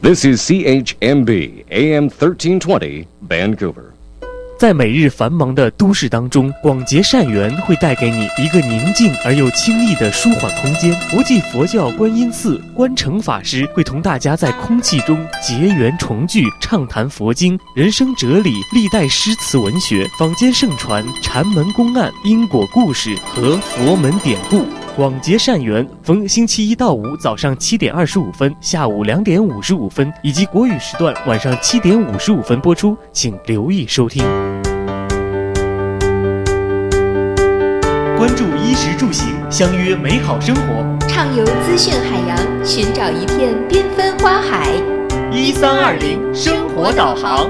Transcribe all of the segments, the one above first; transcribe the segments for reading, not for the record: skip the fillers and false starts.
This is CHMB AM 1320 Vancouver。 在每日繁忙的都市当中，广结善缘会带给你一个宁静而又清丽的舒缓空间。国际佛教观音寺观诚法师会同大家在空气中结缘重聚，畅谈佛经、人生哲理、历代诗词文学、坊间盛传禅门公案、因果故事和佛门典故。广结善缘，逢星期一到五早上7点25分、下午2点55分以及国语时段晚上7点55分播出，请留意收听。关注衣食住行，相约美好生活， 畅游资讯海洋，寻找一片缤纷花海。 1320生活导航。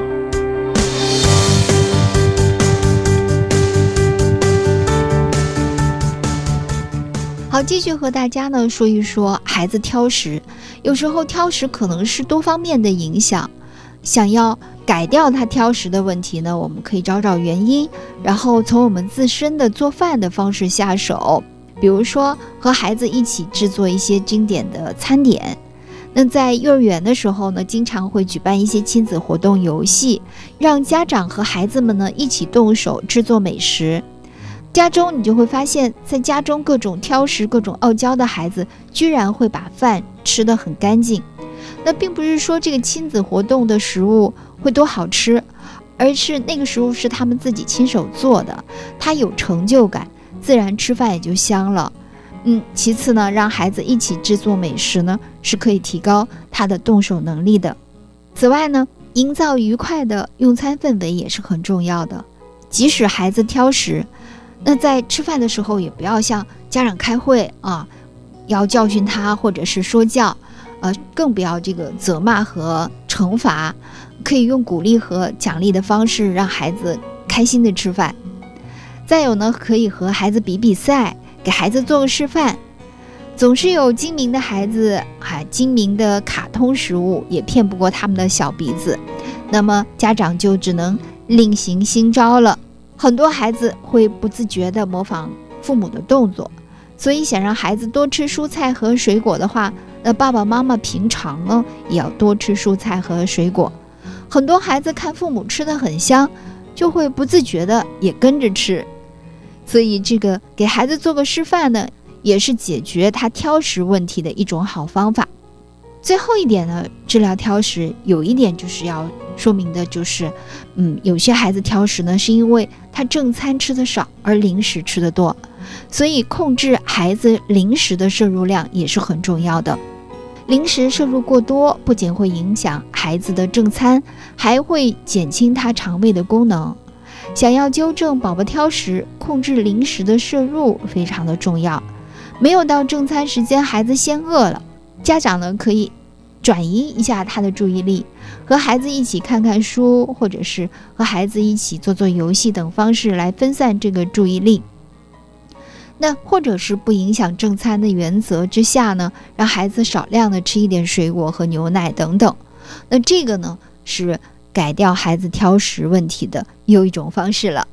好，继续和大家呢说一说孩子挑食。有时候挑食可能是多方面的影响，想要改掉他挑食的问题呢，我们可以找找原因，然后从我们自身的做饭的方式下手。比如说和孩子一起制作一些经典的餐点。那在幼儿园的时候呢，经常会举办一些亲子活动游戏，让家长和孩子们呢一起动手制作美食。家中你就会发现，在家中各种挑食、各种傲娇的孩子，居然会把饭吃得很干净。那并不是说这个亲子活动的食物会多好吃，而是那个食物是他们自己亲手做的，他有成就感，自然吃饭也就香了。其次呢，让孩子一起制作美食呢，是可以提高他的动手能力的。此外呢，营造愉快的用餐氛围也是很重要的。即使孩子挑食，那在吃饭的时候也不要像家长开会要教训他或者是说教，更不要这个责骂和惩罚，可以用鼓励和奖励的方式让孩子开心的吃饭。再有呢，可以和孩子比赛，给孩子做个示范。总是有精明的孩子，精明的卡通食物也骗不过他们的小鼻子，那么家长就只能另行新招了。很多孩子会不自觉地模仿父母的动作，所以想让孩子多吃蔬菜和水果的话，那爸爸妈妈平常呢也要多吃蔬菜和水果。很多孩子看父母吃得很香，就会不自觉地也跟着吃，所以这个给孩子做个示范呢，也是解决他挑食问题的一种好方法。最后一点呢，治疗挑食有一点就是要说明的，就是有些孩子挑食呢，是因为他正餐吃的少，而零食吃的多，所以控制孩子零食的摄入量也是很重要的。零食摄入过多，不仅会影响孩子的正餐，还会减轻他肠胃的功能。想要纠正宝宝挑食，控制零食的摄入非常的重要。没有到正餐时间，孩子先饿了，家长呢可以转移一下他的注意力，和孩子一起看看书，或者是和孩子一起做做游戏等方式来分散这个注意力。那或者是不影响正餐的原则之下呢，让孩子少量的吃一点水果和牛奶等等。那这个呢是改掉孩子挑食问题的又一种方式了。